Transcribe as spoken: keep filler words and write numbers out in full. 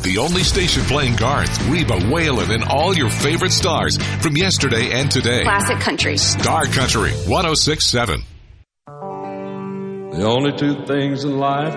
the only station playing Garth, Reba, Waylon, and all your favorite stars from yesterday and today. Classic country. Star Country, one oh six point seven. The only two things in life